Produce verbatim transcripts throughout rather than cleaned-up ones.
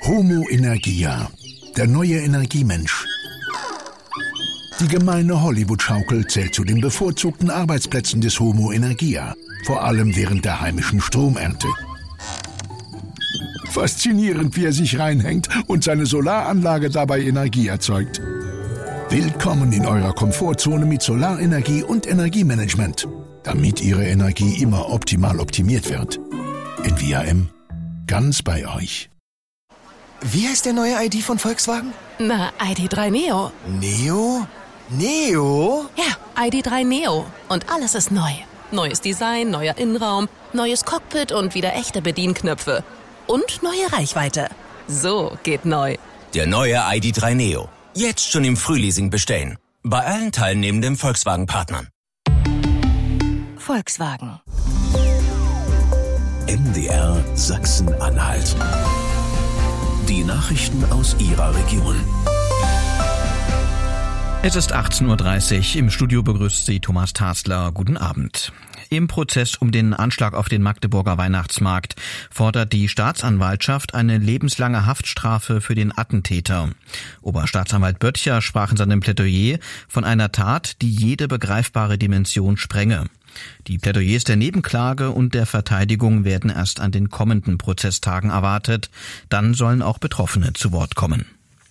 Homo Energia, der neue Energiemensch. Die gemeine Hollywood-Schaukel zählt zu den bevorzugten Arbeitsplätzen des Homo Energia, vor allem während der heimischen Stromernte. Faszinierend, wie er sich reinhängt und seine Solaranlage dabei Energie erzeugt. Willkommen in eurer Komfortzone mit Solarenergie und Energiemanagement, damit Ihre Energie immer optimal optimiert wird. In V R M, ganz bei euch. Wie heißt der neue I D von Volkswagen? Na, I D drei Neo. Neo? Neo? Ja, I D drei Neo. Und alles ist neu. Neues Design, neuer Innenraum, neues Cockpit und wieder echte Bedienknöpfe. Und neue Reichweite. So geht neu. Der neue I D drei Neo. Jetzt schon im Frühleasing bestellen. Bei allen teilnehmenden Volkswagen-Partnern. Volkswagen. M D R Sachsen-Anhalt. Die Nachrichten aus Ihrer Region. Es ist achtzehn Uhr dreißig. Im Studio begrüßt Sie Thomas Tarzler. Guten Abend. Im Prozess um den Anschlag auf den Magdeburger Weihnachtsmarkt fordert die Staatsanwaltschaft eine lebenslange Haftstrafe für den Attentäter. Oberstaatsanwalt Böttcher sprach in seinem Plädoyer von einer Tat, die jede begreifbare Dimension sprenge. Die Plädoyers der Nebenklage und der Verteidigung werden erst an den kommenden Prozesstagen erwartet. Dann sollen auch Betroffene zu Wort kommen.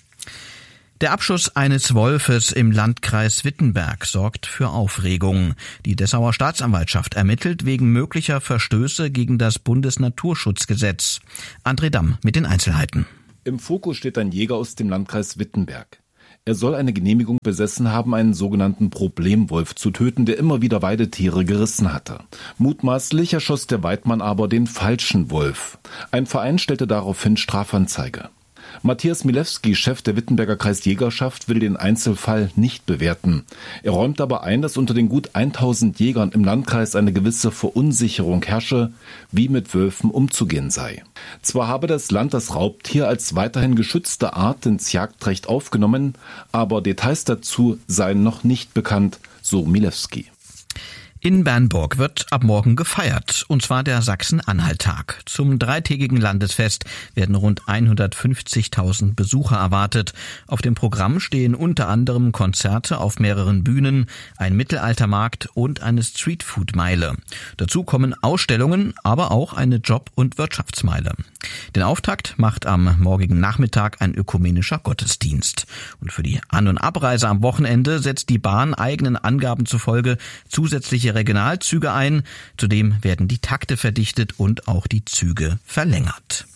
Der Abschuss eines Wolfes im Landkreis Wittenberg sorgt für Aufregung. Die Dessauer Staatsanwaltschaft ermittelt wegen möglicher Verstöße gegen das Bundesnaturschutzgesetz. André Damm mit den Einzelheiten. Im Fokus steht ein Jäger aus dem Landkreis Wittenberg. Er soll eine Genehmigung besessen haben, einen sogenannten Problemwolf zu töten, der immer wieder Weidetiere gerissen hatte. Mutmaßlich erschoss der Weidmann aber den falschen Wolf. Ein Verein stellte daraufhin Strafanzeige. Matthias Milewski, Chef der Wittenberger Kreisjägerschaft, will den Einzelfall nicht bewerten. Er räumt aber ein, dass unter den gut tausend Jägern im Landkreis eine gewisse Verunsicherung herrsche, wie mit Wölfen umzugehen sei. Zwar habe das Land das Raubtier als weiterhin geschützte Art ins Jagdrecht aufgenommen, aber Details dazu seien noch nicht bekannt, so Milewski. In Bernburg wird ab morgen gefeiert, und zwar der Sachsen-Anhalt-Tag. Zum dreitägigen Landesfest werden rund hundertfünfzigtausend Besucher erwartet. Auf dem Programm stehen unter anderem Konzerte auf mehreren Bühnen, ein Mittelaltermarkt und eine Streetfood-Meile. Dazu kommen Ausstellungen, aber auch eine Job- und Wirtschaftsmeile. Den Auftakt macht am morgigen Nachmittag ein ökumenischer Gottesdienst. Und für die An- und Abreise am Wochenende setzt die Bahn eigenen Angaben zufolge zusätzliche Regionalzüge ein. Zudem werden die Takte verdichtet und auch die Züge verlängert.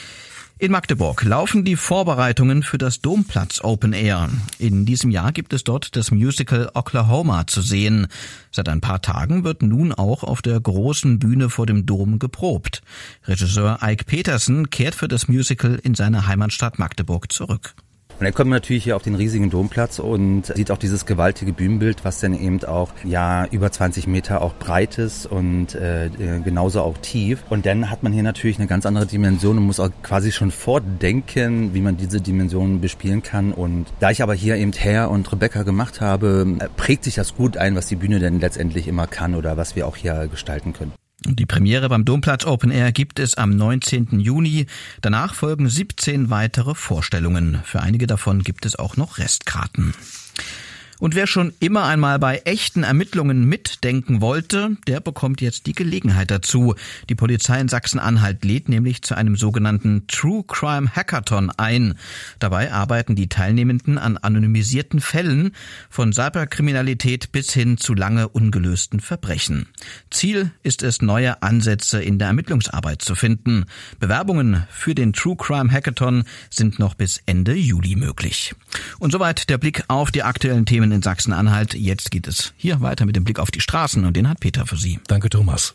In Magdeburg laufen die Vorbereitungen für das Domplatz Open Air. In diesem Jahr gibt es dort das Musical Oklahoma zu sehen. Seit ein paar Tagen wird nun auch auf der großen Bühne vor dem Dom geprobt. Regisseur Ike Petersen kehrt für das Musical in seine Heimatstadt Magdeburg zurück. Und dann kommt man natürlich hier auf den riesigen Domplatz und sieht auch dieses gewaltige Bühnenbild, was dann eben auch ja über zwanzig Meter auch breit ist und äh, genauso auch tief. Und dann hat man hier natürlich eine ganz andere Dimension und muss auch quasi schon vordenken, wie man diese Dimensionen bespielen kann. Und da ich aber hier eben Herr und Rebecca gemacht habe, prägt sich das gut ein, was die Bühne denn letztendlich immer kann oder was wir auch hier gestalten können. Die Premiere beim Domplatz Open Air gibt es am neunzehnten Juni. Danach folgen siebzehn weitere Vorstellungen. Für einige davon gibt es auch noch Restkarten. Und wer schon immer einmal bei echten Ermittlungen mitdenken wollte, der bekommt jetzt die Gelegenheit dazu. Die Polizei in Sachsen-Anhalt lädt nämlich zu einem sogenannten True Crime Hackathon ein. Dabei arbeiten die Teilnehmenden an anonymisierten Fällen von Cyberkriminalität bis hin zu lange ungelösten Verbrechen. Ziel ist es, neue Ansätze in der Ermittlungsarbeit zu finden. Bewerbungen für den True Crime Hackathon sind noch bis Ende Juli möglich. Und soweit der Blick auf die aktuellen Themen in Sachsen-Anhalt. Jetzt geht es hier weiter mit dem Blick auf die Straßen und den hat Peter für Sie. Danke, Thomas.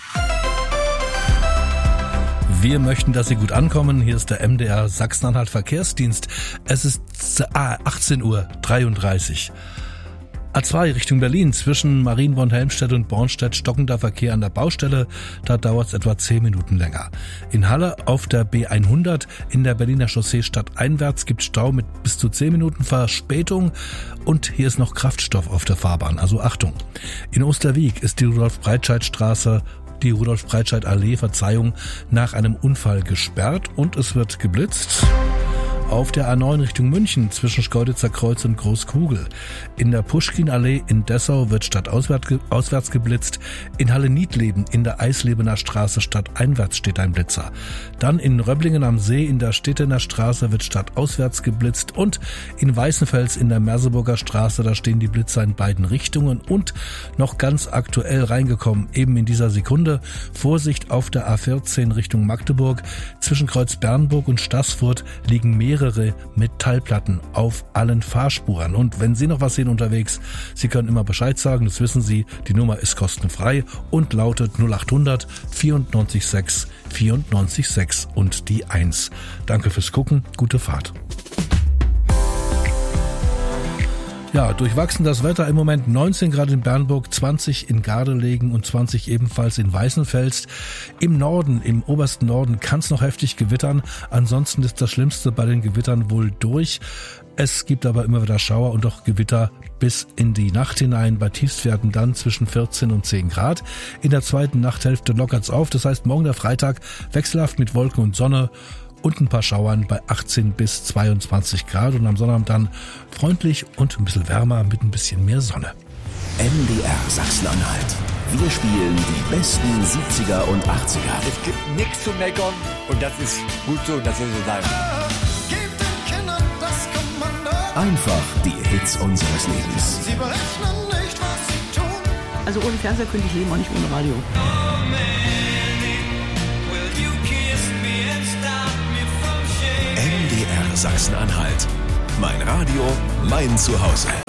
Wir möchten, dass Sie gut ankommen. Hier ist der M D R Sachsen-Anhalt Verkehrsdienst. Es ist achtzehn Uhr dreiunddreißig. A zwei Richtung Berlin zwischen Marienborn-Helmstedt und Bornstedt stockender Verkehr an der Baustelle. Da dauert es etwa zehn Minuten länger. In Halle auf der B hundert in der Berliner Chaussee stadteinwärts gibt Stau mit bis zu zehn Minuten Verspätung. Und hier ist noch Kraftstoff auf der Fahrbahn, also Achtung. In Osterwieck ist die Rudolf-Breitscheid-Straße die Rudolf-Breitscheid-Allee, Verzeihung, nach einem Unfall gesperrt und es wird geblitzt. Auf der A neun Richtung München zwischen Schkeuditzer Kreuz und Großkugel. In der Puschkin-Allee in Dessau wird stadtauswärts geblitzt. In Halle-Niedleben in der Eislebener Straße stadteinwärts steht ein Blitzer. Dann in Röblingen am See in der Stettener Straße wird stadtauswärts geblitzt. Und in Weißenfels in der Merseburger Straße, da stehen die Blitzer in beiden Richtungen. Und noch ganz aktuell reingekommen, eben in dieser Sekunde, Vorsicht auf der A vierzehn Richtung Magdeburg. Zwischen Kreuz Bernburg und Staßfurt liegen mehrere mehrere Metallplatten auf allen Fahrspuren. Und wenn Sie noch was sehen unterwegs, Sie können immer Bescheid sagen, das wissen Sie. Die Nummer ist kostenfrei und lautet null acht hundert vierundneunzig sechs vierundneunzig sechs und die eins. Danke fürs Gucken, gute Fahrt. Ja, durchwachsen das Wetter im Moment. neunzehn Grad in Bernburg, zwanzig in Gardelegen und zwanzig ebenfalls in Weißenfels. Im Norden, im obersten Norden kann es noch heftig gewittern. Ansonsten ist das Schlimmste bei den Gewittern wohl durch. Es gibt aber immer wieder Schauer und auch Gewitter bis in die Nacht hinein. Bei Tiefstwerten dann zwischen vierzehn und zehn Grad. In der zweiten Nachthälfte lockert's auf. Das heißt, morgen der Freitag wechselhaft mit Wolken und Sonne. Und ein paar Schauern bei achtzehn bis zweiundzwanzig Grad und am Sonnabend dann freundlich und ein bisschen wärmer mit ein bisschen mehr Sonne. M D R Sachsen-Anhalt. Wir spielen die besten siebziger und achtziger. Es gibt nichts zu meckern und das ist gut so und das soll so sein. Einfach die Hits unseres Lebens. Sie berechnen nicht, was sie tun. Also ohne Fernseher könnte ich leben, auch nicht ohne Radio. M D R Sachsen-Anhalt. Mein Radio, mein Zuhause.